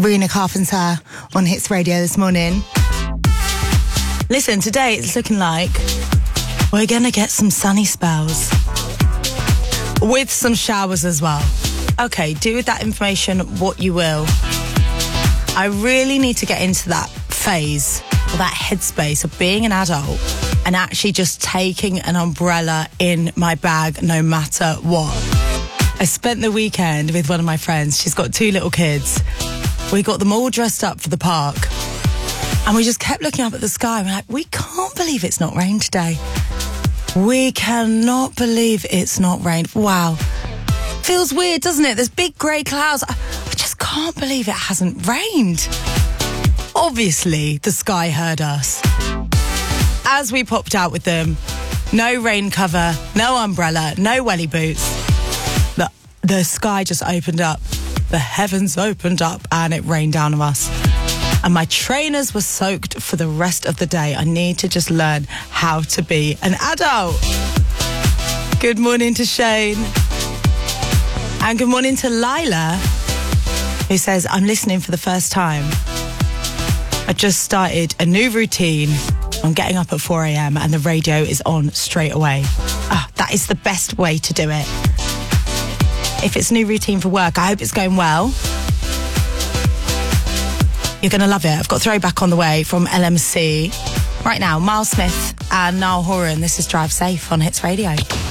Rena Carpenter on Hits Radio this morning. Listen, today it's looking like we're going to get some sunny spells with some showers as well. Okay, do with that information what you will. I really need to get into that phase or that headspace of being an adult and actually just taking an umbrella in my bag no matter what. I spent the weekend with one of my friends. She's got 2 little kids. We got them all dressed up for the park. And we just kept looking up at the sky. We're like, we can't believe it's not rained today. We cannot believe it's not rained. Wow. Feels weird, doesn't it? There's big grey clouds. I just can't believe it hasn't rained. Obviously, the sky heard us. As we popped out with them, no rain cover, no umbrella, no welly boots. The sky just opened up. The heavens opened up and it rained down on us. And my trainers were soaked for the rest of the day. I need to just learn how to be an adult. Good morning to Shane. And good morning to Lila, who says, I'm listening for the first time. I just started a new routine. I'm getting up at 4 a.m. and the radio is on straight away. That is the best way to do it. If it's a new routine for work, I hope it's going well. You're going to love it. I've got Throwback on the way from LMC. Right now, Miles Smith and Niall Horan. This is Drive Safe on Hits Radio.